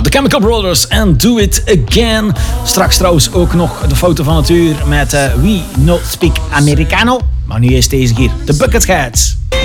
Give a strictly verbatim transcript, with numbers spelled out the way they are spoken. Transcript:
The Chemical Brothers en Do It Again. Straks trouwens ook nog de foto van het uur met uh, We Not Speak Americano. Maar nu is deze hier, de Bucketheads.